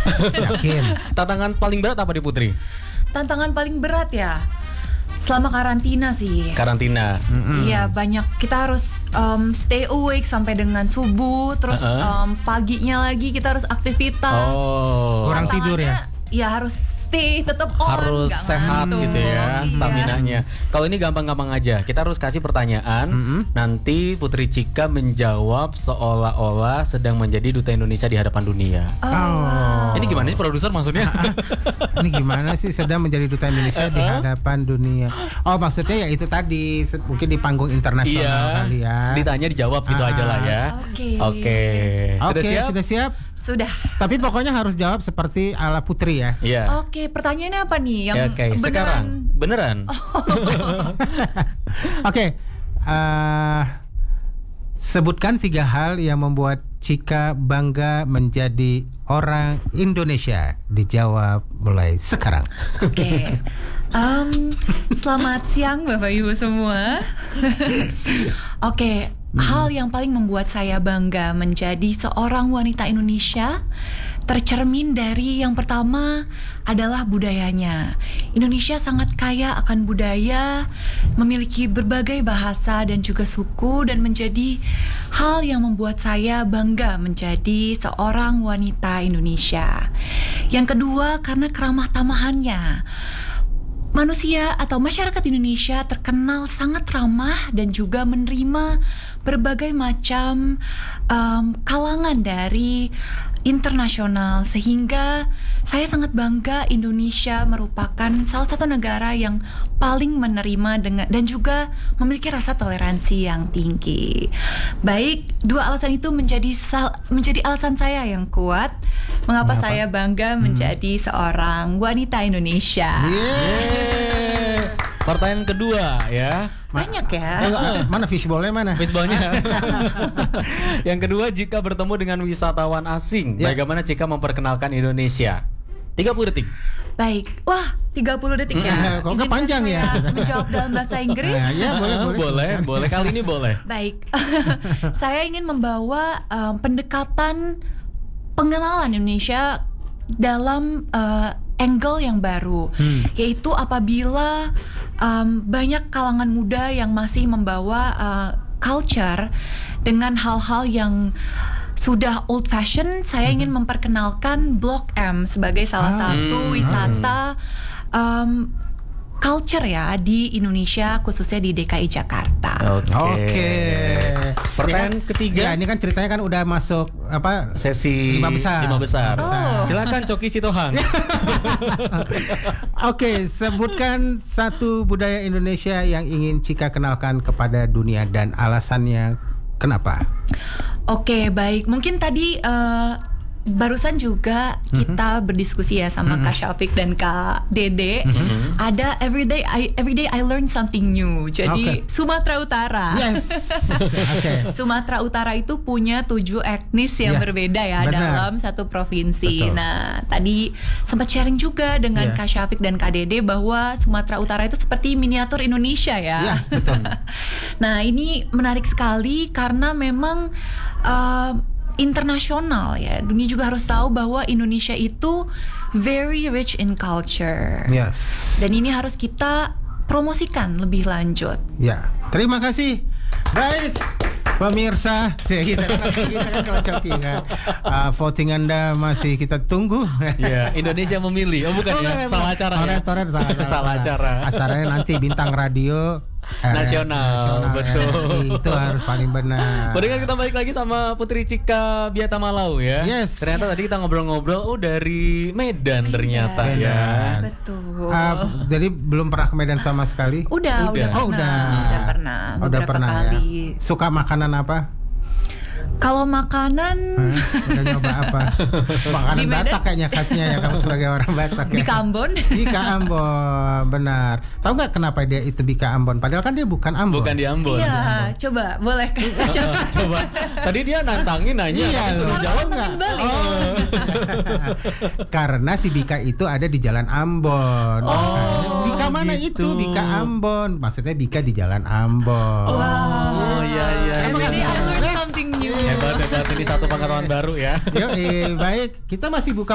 Yakin. Tantangan paling berat apa nih Putri? Tantangan paling berat ya selama karantina sih. Karantina. Iya, banyak kita harus stay awake sampai dengan subuh, terus paginya lagi kita harus aktivitas. Oh. Kurang tidur ya? Ya harus stay tetap on, Harus nggak sehat ngantuk. gitu ya Iya. staminanya. Kalau ini gampang-gampang aja. Kita harus kasih pertanyaan. Nanti Putri Cika menjawab seolah-olah sedang menjadi duta Indonesia di hadapan dunia. Oh. Ini gimana sih produser maksudnya? Ini gimana sih sedang menjadi duta Indonesia di hadapan dunia? Oh, maksudnya ya itu tadi mungkin di panggung internasional kali ya. Ditanya dijawab gitu aja lah ya. Oke. Sudah Oke, siap? sudah siap. Sudah. Tapi pokoknya harus jawab seperti ala Putri ya. Iya. Oke, pertanyaannya apa nih? Yang Ya, oke. Sekarang beneran. Oke. Sebutkan 3 hal yang membuat Cika bangga menjadi orang Indonesia. Dijawab mulai sekarang. Oke. Selamat siang Bapak Ibu semua. Oke, hal yang paling membuat saya bangga menjadi seorang wanita Indonesia tercermin dari yang pertama adalah budayanya. Indonesia sangat kaya akan budaya, memiliki berbagai bahasa dan juga suku, dan menjadi hal yang membuat saya bangga menjadi seorang wanita Indonesia. Yang kedua, karena keramah tamahannya. Manusia atau masyarakat Indonesia terkenal sangat ramah dan juga menerima berbagai macam kalangan dari internasional, sehingga saya sangat bangga Indonesia merupakan salah satu negara yang paling menerima dan juga memiliki rasa toleransi yang tinggi. Baik, 2 alasan itu menjadi alasan saya yang kuat mengapa saya bangga menjadi seorang wanita Indonesia. Pertanyaan kedua ya. Banyak ya. Mana fishballnya mana? Baseballnya. Yang kedua, jika bertemu dengan wisatawan asing, bagaimana Cika memperkenalkan Indonesia? 30 detik. Baik. Wah, 30 detik ya. Kok Izinkan panjang ya? saya menjawab dalam bahasa Inggris. Ya, Boleh. Kali ini boleh. Baik. Saya ingin membawa pendekatan pengenalan Indonesia dalam angle yang baru, yaitu apabila banyak kalangan muda yang masih membawa culture dengan hal-hal yang sudah old fashion. Saya ingin memperkenalkan Blok M sebagai salah satu wisata culture ya di Indonesia, khususnya di DKI Jakarta. Oke. Pertanyaan ketiga. Ya, ini kan ceritanya kan udah masuk sesi 5 besar. Silakan Coki Sitohang. Oke, sebutkan 1 budaya Indonesia yang ingin Cika kenalkan kepada dunia dan alasannya kenapa? Oke, baik. Mungkin tadi barusan juga kita berdiskusi ya sama Kak Syafiq dan Kak Dede. Ada everyday I learn something new. Jadi Sumatera Utara. Yes. Okay. Sumatera Utara itu punya 7 etnis yang berbeda ya, dalam satu provinsi. Betul. Nah, tadi sempat sharing juga dengan Kak Syafiq dan Kak Dede bahwa Sumatera Utara itu seperti miniatur Indonesia ya. Betul. Nah, ini menarik sekali karena memang internasional ya. Dunia juga harus tahu bahwa Indonesia itu very rich in culture. Yes. Dan ini harus kita promosikan lebih lanjut. Ya, terima kasih. Baik, pemirsa, kita kan kalau Coki kan, voting Anda masih kita tunggu. Ya, Indonesia memilih. Oh bukan ya, salah acara ya. Salah acara. Acaranya nanti bintang radio nasional, betul. RRI, itu harus paling benar. Mendingan kita balik lagi sama Putri Cika Biata Malau ya. Yes. Ternyata tadi kita ngobrol-ngobrol, dari Medan ternyata ya. Betul. Jadi belum pernah ke Medan sama sekali? Udah pernah. Udah pernah. Udah beberapa pernah kali. ya. Suka makanan apa? Kalau makanan Udah nyoba apa? Makanan Di Medan? Batak kayaknya khasnya ya, kamu sebagai orang Batak ya. Bika Ambon. Bika Ambon, benar. Tahu nggak kenapa dia itu Bika Ambon? Padahal kan dia bukan Ambon. Bukan di Ambon. Iya, coba boleh. Coba. Tadi dia nantangin nanya, Iya, tapi suruh jawab nggak? Karena si Bika itu ada di Jalan Ambon. Bika mana gitu. itu? Bika Ambon. Maksudnya Bika di Jalan Ambon. Oh iya. Every day I learn something new. Hebat, ini satu pengetahuan baru ya. Baik, kita masih buka